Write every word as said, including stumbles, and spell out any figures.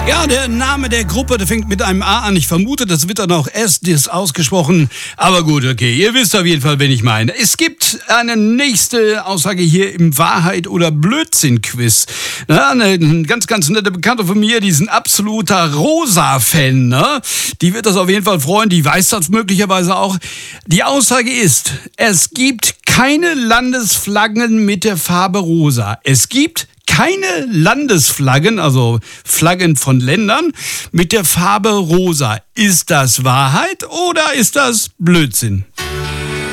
Ja, der Name der Gruppe, der fängt mit einem A an. Ich vermute, das wird dann auch Esdis ausgesprochen. Aber gut, okay, ihr wisst auf jeden Fall, wen ich meine. Es gibt eine nächste Aussage hier im Wahrheit- oder Blödsinn-Quiz. Ja, eine ganz, ganz nette Bekannte von mir, die ist ein absoluter Rosa-Fan. Ne? Die wird das auf jeden Fall freuen, die weiß das möglicherweise auch. Die Aussage ist, es gibt keine Landesflaggen mit der Farbe rosa. Es gibt keine Landesflaggen, also Flaggen von Ländern, mit der Farbe rosa. Ist das Wahrheit oder ist das Blödsinn?